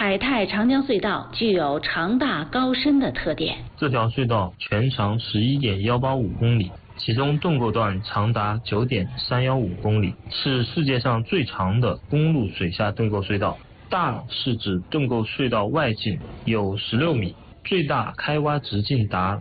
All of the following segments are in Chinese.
海泰长江隧道具有长大高深的特点。 这条隧道全长11.185公里，其中盾构段长达9.315公里，是世界上最长的公路水下盾构隧道。大是指盾构隧道外径有16米，最大开挖直径达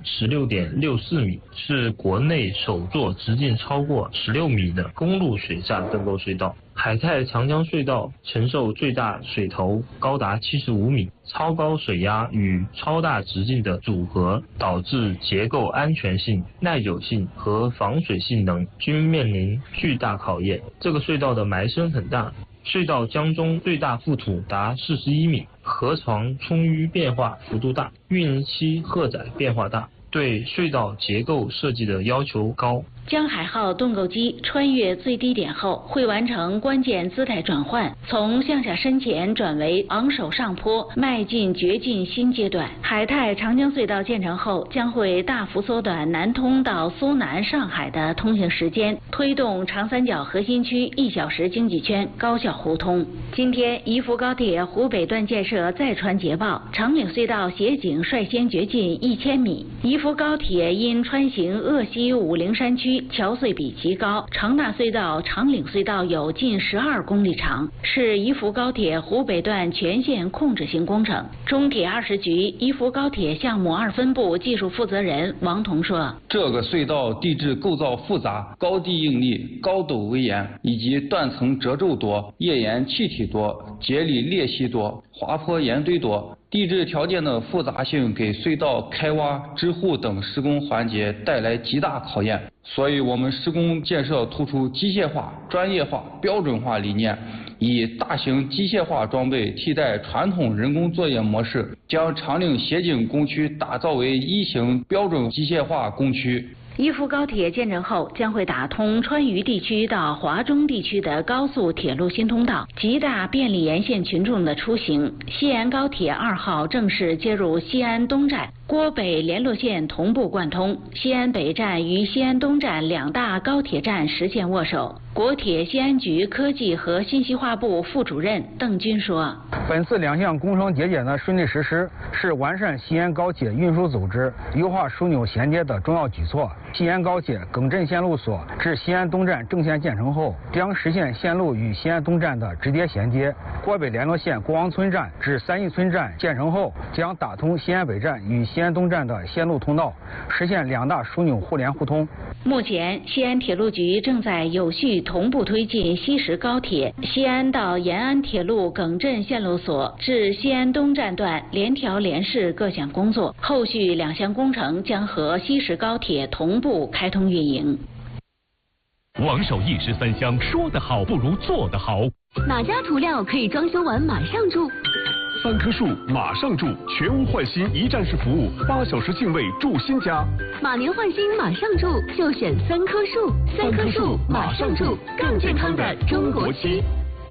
16.64米，是国内首座直径超过16米的公路水下盾构隧道。海泰长江隧道承受最大水头高达75米，超高水压与超大直径的组合，导致结构安全性、耐久性和防水性能均面临巨大考验。这个隧道的埋深很大，隧道江中最大覆土达41米，河床冲淤变化幅度大，运营期荷载变化大，对隧道结构设计的要求高。 江海号盾构机穿越最低点后，会完成关键姿态转换，从向下深潜转为昂首上坡，迈进掘进新阶段。海泰长江隧道建成后，将会大幅缩短南通到苏南、上海的通行时间，推动长三角核心区1小时经济圈高效互通。今天，宜福高铁湖北段建设再传捷报，长岭隧道斜井率先掘进1000米。宜福高铁因穿行鄂西武陵山区，桥隧比极高，长大隧道长岭隧道有近12公里长，是宜福高铁湖北段全线控制性工程。中铁20局宜福高铁项目2分部技术负责人王彤说：“ 这个隧道地质构造复杂，高地应力、高陡危岩，以及断层褶皱多、页岩气体多、节理裂隙多、滑坡岩堆多。”地质条件的复杂性给隧道开挖、支护等施工环节带来极大考验，所以我们施工建设突出机械化、专业化、标准化理念，以大型机械化装备替代传统人工作业模式，将长岭斜井工区打造为1型标准机械化工区。 宜福高铁建成后，将会打通川渝地区到华中地区的高速铁路新通道，极大便利沿线群众的出行。西安高铁2号正式接入西安东站，郭北联络线同步贯通，西安北站与西安东站2大高铁站实现握手。国铁西安局科技和信息化部副主任邓军说：“ 本次2项工程节点的顺利实施，是完善西安高铁运输组织、优化枢纽衔接的重要举措。西安高铁耿镇线路所至西安东站正线建成后，将实现线路与西安东站的直接衔接。郭北联络线国王村站至三义村站建成后，将打通西安北站与西安东站的线路通道，实现2大枢纽互联互通。” 目前，西安铁路局正在有序同步推进西石高铁西安到延安铁路耿镇线路所至西安东站段联调联试各项工作，后续2项工程将和西石高铁同步开通运营。 王守义13香，说得好不如做得好。 哪家涂料可以装修完马上住 ？3棵树马上住，全屋换新一站式服务，8小时净位住新家。 马年换新马上住，就选3棵树，3棵树马上住，更健康的中国区。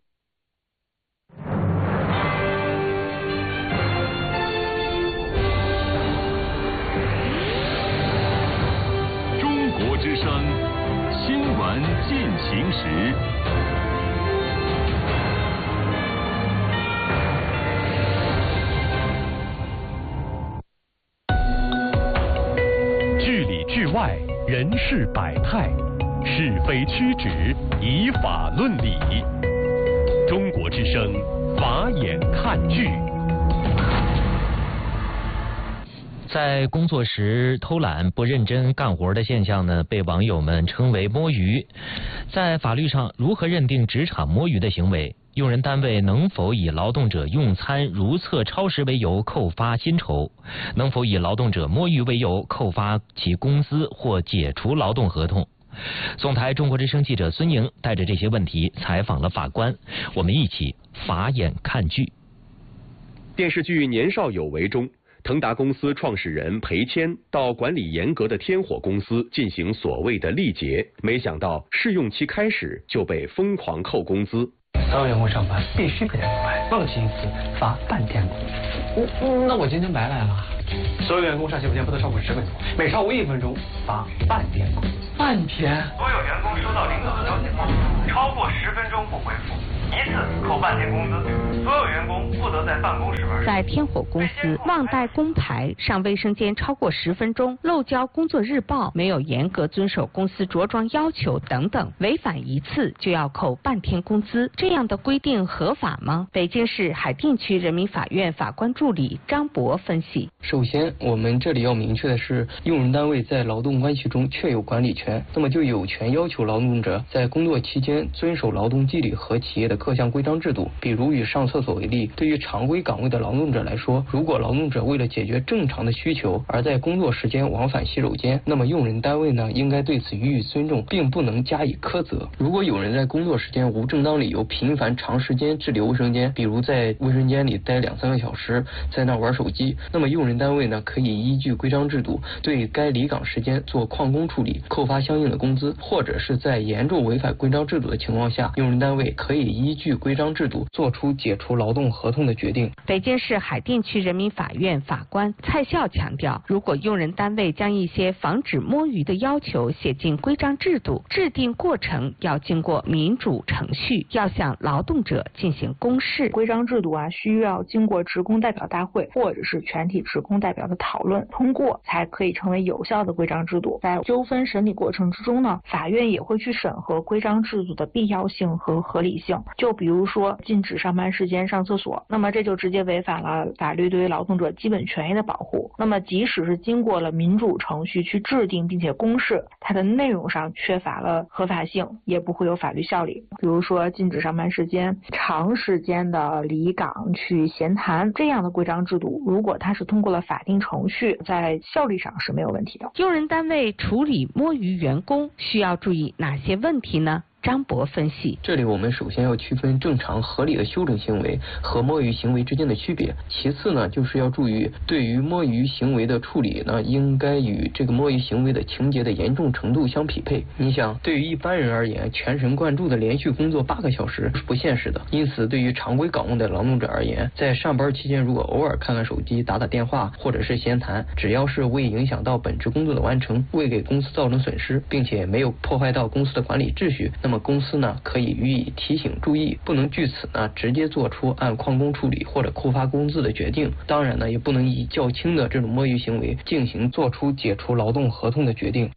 中国之声新闻进行时。剧里剧外，人事百态，是非曲直，以法论理。中国之声，法眼看剧。 在工作时偷懒不认真干活的现象呢，被网友们称为摸鱼。在法律上，如何认定职场摸鱼的行为？用人单位能否以劳动者用餐如厕超时为由扣发薪酬？能否以劳动者摸鱼为由扣发其工资或解除劳动合同？总台中国之声记者孙莹带着这些问题采访了法官，我们一起法眼看剧。 电视剧《年少有为》中，腾达公司创始人裴谦到管理严格的天火公司进行所谓的历劫，没想到试用期开始就被疯狂扣工资。 所有员工上班必须给人白，放弃一次罚半天工资。那我今天白来了。所有员工上洗手间不得超过10分钟，每超过1分钟罚半天工资。半天。 所有员工收到领导的消息后，超过10分钟不回复， 一次扣半天工资，所有员工不得在办公室玩。 在天火公司忘带工牌上卫生间超过10分钟，漏交工作日报，没有严格遵守公司着装要求等等，违反一次就要扣半天工资，这样的规定合法吗？北京市海淀区人民法院法官助理张博分析： 首先，我们这里要明确的是，用人单位在劳动关系中确有管理权，那么就有权要求劳动者在工作期间遵守劳动纪律和企业的各项规章制度。比如以上厕所为例，对于常规岗位的劳动者来说，如果劳动者为了解决正常的需求而在工作时间往返洗手间，那么用人单位呢应该对此予以尊重，并不能加以苛责。如果有人在工作时间无正当理由频繁长时间滞留卫生间，比如在卫生间里待2-3个小时，在那玩手机，那么用人单位呢可以依据规章制度对该离岗时间做旷工处理，扣发相应的工资，或者是在严重违反规章制度的情况下，用人单位可以依据规章制度做出解除劳动合同的决定。 北京市海淀区人民法院法官蔡笑强调，如果用人单位将一些防止摸鱼的要求写进规章制度，制定过程要经过民主程序，要向劳动者进行公示。 规章制度需要经过职工代表大会或者是全体职工代表的讨论通过，才可以成为有效的规章制度。在纠纷审理过程之中呢，法院也会去审核规章制度的必要性和合理性。就比如说禁止上班时间上厕所，那么这就直接违反了法律对于劳动者基本权益的保护。那么即使是经过了民主程序去制定并且公示，它的内容上缺乏了合法性，也不会有法律效力。比如说禁止上班时间、长时间的离岗去闲谈，这样的规章制度，如果它是通过了法定程序，在效率上是没有问题的。 用人单位处理摸鱼员工需要注意哪些问题呢？张博分析， 这里我们首先要区分正常合理的修正行为和摸鱼行为之间的区别。其次呢，就是要注意对于摸鱼行为的处理呢，应该与这个摸鱼行为的情节的严重程度相匹配。你想，对于一般人而言，全神贯注的连续工作8个小时是不现实的。因此，对于常规岗位的劳动者而言，在上班期间如果偶尔看看手机、打打电话或者是闲谈，只要是未影响到本职工作的完成，未给公司造成损失，并且没有破坏到公司的管理秩序，那么公司呢可以予以提醒注意，不能据此呢直接做出按旷工处理或者扣发工资的决定。当然呢，也不能以较轻的这种摸鱼行为进行做出解除劳动合同的决定。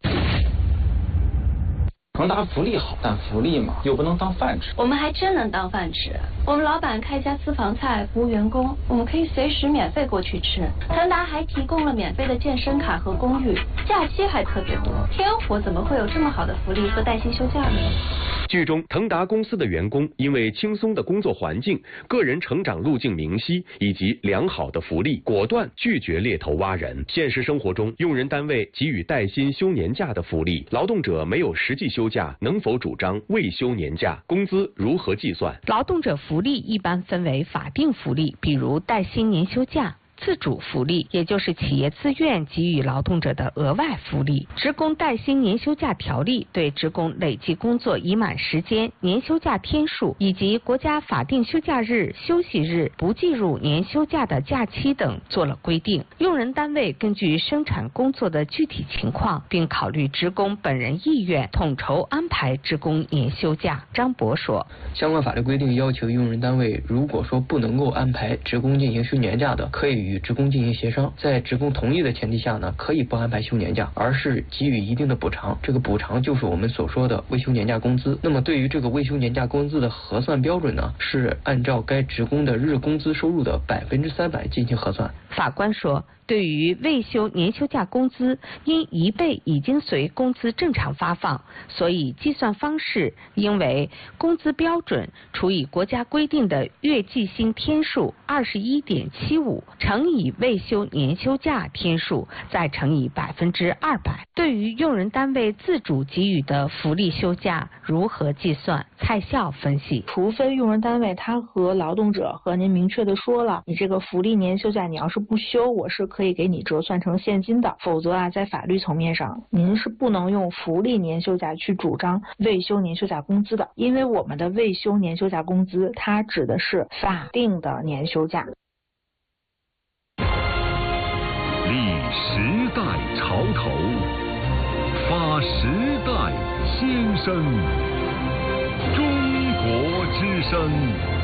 恒达福利好，但福利嘛又不能当饭吃。 我们还真能当饭吃。我们老板开家私房菜服务员工，我们可以随时免费过去吃。恒达还提供了免费的健身卡和公寓，假期还特别多。天火怎么会有这么好的福利和带薪休假呢？ 剧中，腾达公司的员工因为轻松的工作环境、个人成长路径明晰以及良好的福利，果断拒绝猎头挖人。现实生活中，用人单位给予带薪休年假的福利，劳动者没有实际休假，能否主张未休年假？工资如何计算？ 劳动者福利一般分为法定福利，比如带薪年休假；自主福利，也就是企业自愿给予劳动者的额外福利。职工带薪年休假条例对职工累计工作已满时间、年休假天数以及国家法定休假日、休息日不计入年休假的假期等做了规定。用人单位根据生产工作的具体情况，并考虑职工本人意愿，统筹安排职工年休假。张博说， 相关法律规定要求用人单位如果说不能够安排职工进行休年假的，可以与职工进行协商，在职工同意的前提下呢，可以不安排休年假，而是给予一定的补偿。这个补偿就是我们所说的未休年假工资。那么对于这个未休年假工资的核算标准呢，是按照该职工的日工资收入的300%进行核算。 法官说，对于未休年休假工资，因1倍已经随工资正常发放，所以计算方式应为工资标准除以国家规定的月计薪天数21.75乘以未休年休假天数，再乘以200%。对于用人单位自主给予的福利休假如何计算？蔡笑分析， 除非用人单位他和劳动者和您明确的说了，你这个福利年休假你要是不休，我是可以给你折算成现金的，否则在法律层面上您是不能用福利年休假去主张未休年休假工资的，因为我们的未休年休假工资它指的是法定的年休假。 立时代潮头，发时代先声，中国之之声